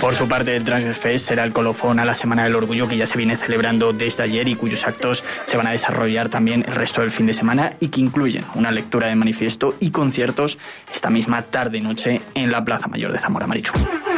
Por su parte, el Transfest será el colofón a la Semana del Orgullo, que ya se viene celebrando desde ayer y cuyos actos se van a desarrollar también el resto del fin de semana y que incluyen una lectura de manifiesto y conciertos esta misma tarde y noche en la Plaza Mayor de Zamora. Marichu.